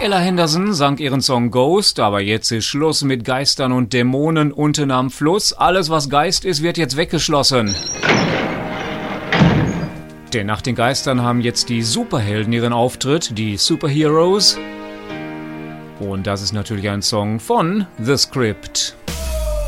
Ella Henderson sang ihren Song Ghost, aber jetzt ist Schluss mit Geistern und Dämonen unten am Fluss. Alles, was Geist ist, wird jetzt weggeschlossen. Denn nach den Geistern haben jetzt die Superhelden ihren Auftritt, die Superheroes. Und das ist natürlich ein Song von The Script.